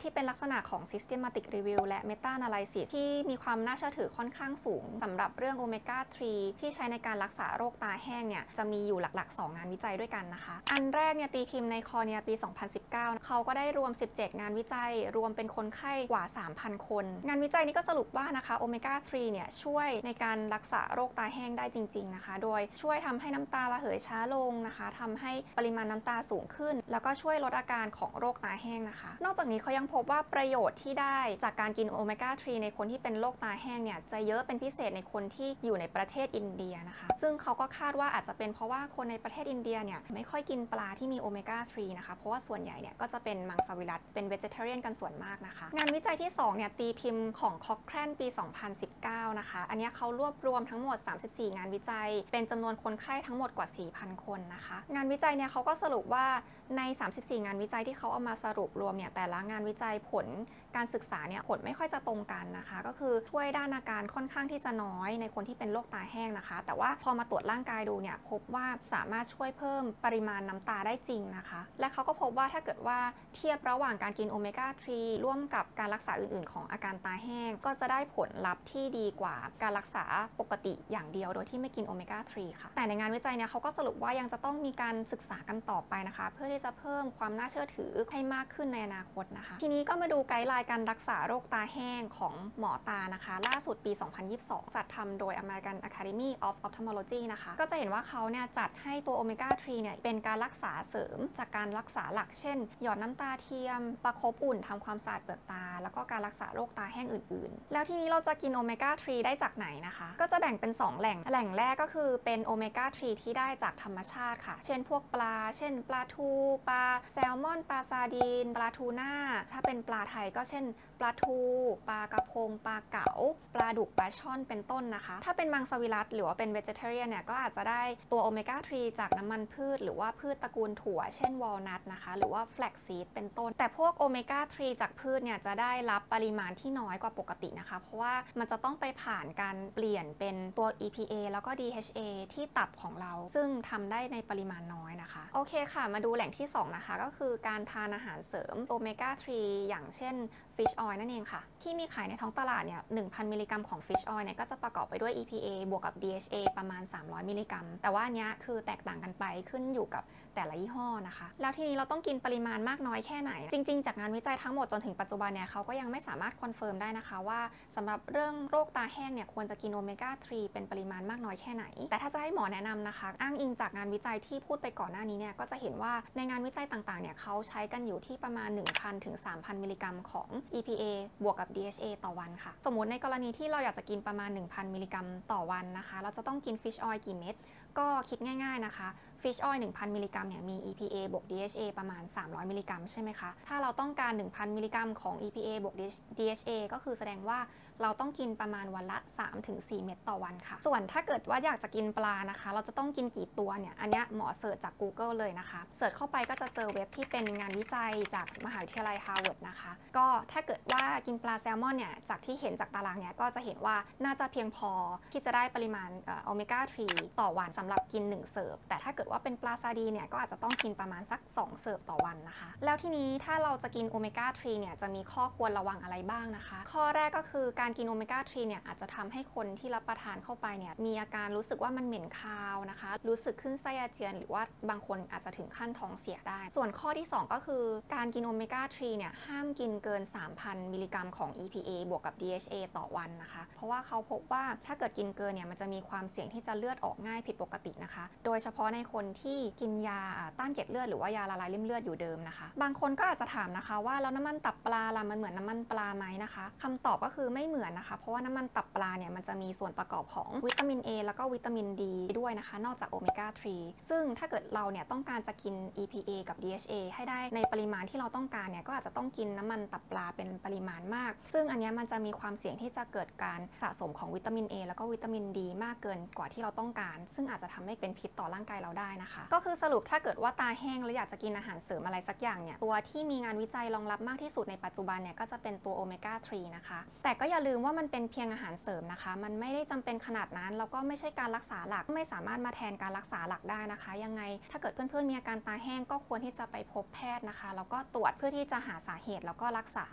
ที่เป็นลักษณะของ systematic review และ meta analysis ที่มีความน่าเชื่อถือค่อนข้างสูงสำหรับเรื่องโอเมก้า 3 ที่ใช้ในการรักษาโรคตาแห้งเนี่ยจะมีอยู่หลักๆ 2 งานวิจัยด้วยกันนะคะอันแรกเนี่ยตีพิมพ์ในคอเนียปี 2019 เขาก็ได้รวม 17 งานวิจัยรวมเป็นคนไข้กว่า 3,000 คนงานวิจัยนี้ก็สรุปว่านะคะโอเมก้า 3 เนี่ยช่วยในการรักษาโรคตาแห้งได้จริงๆนะคะโดยช่วยทำให้น้ำตาระเหยช้าลงนะคะทำให้ปริมาณน้ำตาสูงขึ้นแล้วก็ช่วยลดอาการของโรคตาแห้งนะคะนอกจากนี้เขายังพบว่าประโยชน์ที่ได้จากการกินโอเมก้า 3 ในคนที่เป็นโรคตาแห้งเนี่ยจะเยอะเป็นพิเศษในคนที่อยู่ในประเทศอินเดียนะคะซึ่งเขาก็คาดว่าอาจจะเป็นเพราะว่าคนในประเทศอินเดียเนี่ยไม่ค่อยกินปลาที่มีโอเมก้า 3 นะคะเพราะว่าส่วนใหญ่เนี่ยก็จะเป็นมังสวิรัติเป็น vegetarian กันส่วนมากนะคะงานวิจัยที่2เนี่ยตีพิมพ์ของ Cochrane ปี 2019 นะคะอันนี้เขารวบรวมทั้งหมด 34 งานวิจัยเป็นจำนวนคนไข้ทั้งหมดกว่า 4,000 คนนะคะงานวิจัยเนี่ยเขาก็สรุปว่าใน 34 งานวิจัยที่เขาเอามาสรุปรวมเนี่ยแต่ละงานวิจัยผลการศึกษาเนี่ยผลไม่ค่อยจะตรงกันนะคะก็คือช่วยด้านอาการค่อนข้างที่จะน้อยในคนที่เป็นโรคตาแห้งนะคะแต่ว่าพอมาตรวจร่างกายดูเนี่ยพบว่าสามารถช่วยเพิ่มปริมาณน้ำตาได้จริงนะคะและเขาก็พบว่าถ้าเกิดว่าเทียบระหว่างการกินโอเมก้า 3 ร่วมกับการรักษาอื่นๆของอาการตาแห้งก็จะได้ผลลัพธ์ที่ดีกว่าการรักษาปกติอย่างเดียวโดยที่ไม่กินโอเมก้า 3 ค่ะแต่ในงานวิจัยเนี่ยเขาก็สรุปว่ายังจะต้องมีการศึกษากันต่อไปนะคะเพื่อที่จะเพิ่มความน่าเชื่อถือให้มากขึ้นในอนาคตนะคะทีนี้ก็มาดูไกด์ไลน์การรักษาโรคตาแห้งของหมอตานะคะล่าสุดปี 2022 จัดทำโดย American Academy of Ophthalmology นะคะก็จะเห็นว่าเขาเนี่ยจัดให้ตัวโอเมก้า 3 เนี่ยเป็นการรักษาเสริมจากการรักษาหลักเช่นหยอดน้ำตาเทียมประคบอุ่นทำความสะอาดเปลือกตาแล้วก็การรักษาโรคตาแห้งอื่นๆแล้วทีนี้เราจะกินโอเมก้า 3 ได้จากไหนนะคะก็จะแบ่งเป็น2แหล่งแรกก็คือเป็นโอเมก้า 3 ที่ได้จากธรรมชาติค่ะเช่นพวกปลาเช่นปลาทูปลาแซลมอนปลาซาร์ดีนปลาทูน่าถ้าเป็นปลาไทยก็เช่นปลาทูปลากระพงปลาเก๋าปลาดุกปลาช่อนเป็นต้นนะคะถ้าเป็นมังสวิรัติหรือว่าเป็น vegetarian เนี่ยก็อาจจะได้ตัวโอเมก้า 3 จากน้ำมันพืชหรือว่าพืชตระกูลถั่วเช่นวอลนัทนะคะหรือว่า flax seed เป็นต้นแต่พวกโอเมก้า 3 จากพืชเนี่ยจะได้รับปริมาณที่น้อยกว่าปกตินะคะเพราะว่ามันจะต้องไปผ่านการเปลี่ยนเป็นตัว EPA แล้วก็ DHA ที่ตับของเราซึ่งทำได้ในปริมาณน้อยนะคะโอเคค่ะมาดูแหล่งที่2นะคะก็คือการทานอาหารเสริมโอเมก้า 3 อย่างเช่น fish oil นั่นเองค่ะที่มีขายในท้องตลาดเนี่ย 1,000 มิลลิกรัมของ fish oil เนี่ยก็จะประกอบไปด้วย EPA บวกกับ DHA ประมาณ 300 มิลลิกรัมแต่ว่าอันนี้คือแตกต่างกันไปขึ้นอยู่กับแต่ละยี่ห้อนะคะแล้วทีนี้เราต้องกินปริมาณมากน้อยแค่ไหนจริงๆจากงานวิจัยทั้งหมดจนถึงปัจจุบันเนี่ยเขาก็ยังไม่สามารถคอนเฟิร์มได้นะคะว่าสำหรับเรื่องโรคตาแห้งเนี่ยควรจะกินโอเมก้า 3 เป็นปริมาณมากน้อยแค่ไหนแต่ถ้าจะให้หมอแนะนำนะคะอ้างอิงจากงานวิจัยที่พูดไปก่อนหน้านี้เนี่ยก็จะเห็นว่าในงานวิจัยต่างๆเนี่ยเขาใช้กันอยู่ที่ประมาณ 1,000 ถึง 3,000 มิลลิกรัมของ EPA บวกกับ DHA ต่อวันค่ะสมมุติในกรณีที่เราอยากจะกินประมาณ 1,000 มิลลิกรัมต่อวันนะคะเราจะต้องกิน fish oil กี่เม็ดก็คิดง่ายๆนะคะ fish oil 1,000 มิลลิกรัมเนี่ยมี EPA บวก DHA ประมาณ 300 มิลลิกรัมใช่ไหมคะถ้าเราต้องการ 1,000 มิลลิกรัมของ EPA บวก DHA ก็คือแสดงว่าเราต้องกินประมาณวันละ 3-4 เม็ดต่อวันค่ะส่วนถ้าเกิดว่าอยากจะกินปลานะคะเราจะต้องกินกี่ตัวเนี่ยอันนี้หมอเสิร์ชจาก Google เลยนะคะเสิร์ชเข้าไปก็จะเจอเว็บที่เป็นงานวิจัยจากมหาวิทยาลัย Harvard นะคะก็ถ้าเกิดว่ากินปลาแซลมอนเนี่ยจากที่เห็นจากตารางเนี่ยก็จะเห็นว่าน่าจะเพียงพอที่จะได้ปริมาณโอเมก้า 3 ต่อวันสำหรับกิน1เสิร์ฟแต่ถ้าเกิดว่าเป็นปลาซาร์ดีเนี่ยก็อาจจะต้องกินประมาณสัก2เสิร์ฟต่อวันนะคะแล้วทีนี้ถ้าเราจะกินโอเมก้า 3 เนี่ยจะมีข้อควรระวังอะไรบ้างนะคะข้อแรกก็คือการกินโอเมก้า 3 เนี่ยอาจจะทำให้คนที่รับประทานเข้าไปเนี่ยมีอาการรู้สึกว่ามันเหม็นคาวนะคะรู้สึกขึ้นไส้อาเจียนหรือว่าบางคนอาจจะถึงขั้นท้องเสียได้ส่วนข้อที่2ก็คือการกินโอเมก้า 3 เนี่ยห้ามกินเกิน 3,000 มิลลิกรัมของ EPA บวกกับ DHA ต่อวันนะคะเพราะว่าเขาพบว่าถ้าเกิดกินเกินเนี่ยมันจะมีความเสี่ยงที่จะเลือดออกง่ายผิดปกตินะคะโดยเฉพาะในคนที่กินยาต้านเกล็ดเลือดหรือว่ายาละลายริ่มเลือดอยู่เดิมนะคะบางคนก็อาจจะถามนะคะว่าแล้วน้ำมันตับปลาล่ะมันเหมือนน้ำมันปลาไหมนะคะคำตอบก็คือไม่เหมือนนะคะเพราะว่าน้ำมันตับปลาเนี่ยมันจะมีส่วนประกอบของวิตามิน A แล้วก็วิตามิน D ด้วยนะคะนอกจากโอเมก้า 3 ซึ่งถ้าเกิดเราเนี่ยต้องการจะกิน EPA กับ DHA ให้ได้ในปริมาณที่เราต้องการเนี่ยก็อาจจะต้องกินน้ำมันตับปลาเป็นปริมาณมากซึ่งอันนี้มันจะมีความเสี่ยงที่จะเกิดการสะสมของวิตามิน A แล้วก็วิตามิน D มากเกินกว่าที่เราต้องการซึ่งอาจจะทำให้เป็นพิษต่อร่างกายเราได้นะคะก็คือสรุปถ้าเกิดว่าตาแห้งแล้วอยากจะกินอาหารเสริมอะไรสักอย่างเนี่ยตัวที่มีงานวิจัยรองรับมากที่สุดในปัจจุบันเนี่ยก็จะเป็นตัวโอเมก้า 3 นะคะแต่ก็อย่าลืมว่ามันเป็นเพียงอาหารเสริมนะคะมันไม่ได้จำเป็นขนาดนั้นแล้วก็ไม่ใช่การรักษาหลักไม่สามารถมาแทนการรักษาหลักได้นะคะยังไงถ้าเกิดเพื่อนๆมีอาการตาแห้งก็ควรที่จะไปพบแพทย์นะคะแล้วก็ตรวจเพื่อที่จะหาสาเหตุแล้วก็รักษา